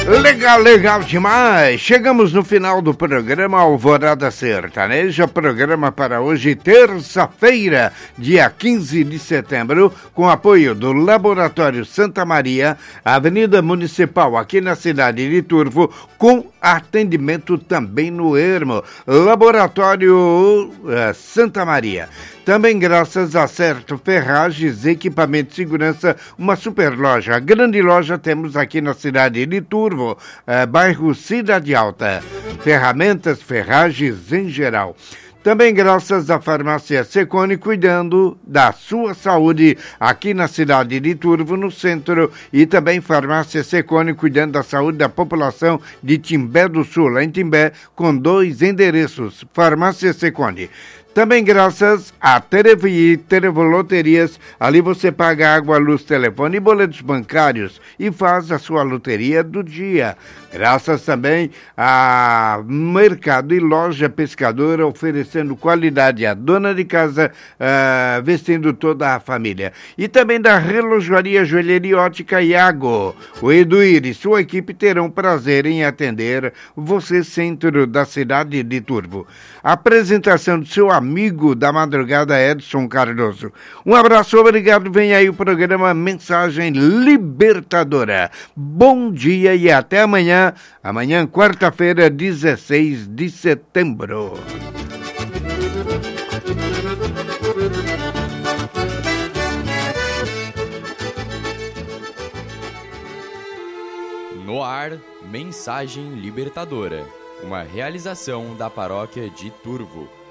Legal, legal demais. Chegamos no final do programa Alvorada Sertaneja, programa para hoje, terça-feira, dia 15 de setembro, com apoio do Laboratório Santa Maria, Avenida Municipal, aqui na cidade de Turvo, com atendimento também no Ermo, Laboratório Santa Maria. Também graças a Certo Ferragens, equipamento de segurança, uma super loja, grande loja temos aqui na cidade de Turvo, bairro Cidade Alta. Ferramentas, ferragens em geral. Também graças à farmácia Secone, cuidando da sua saúde aqui na cidade de Turvo, no centro, e também farmácia Secone, cuidando da saúde da população de Timbé do Sul, lá em Timbé, com 2 endereços, farmácia Secone. Também graças a Terevi Loterias, ali você paga água, luz, telefone e boletos bancários e faz a sua loteria do dia. Graças também a Mercado e Loja Pescadora, oferecendo qualidade à dona de casa, vestindo toda a família. E também da Relojoaria, Joalheria e Ótica Iago. O Eduir e sua equipe terão prazer em atender você, centro da cidade de Turvo. A apresentação do seu amigo da madrugada, Edson Cardoso. Um abraço, obrigado. Vem aí o programa Mensagem Libertadora. Bom dia e até amanhã. Amanhã, quarta-feira, 16 de setembro. No ar, Mensagem Libertadora. Uma realização da Paróquia de Turvo.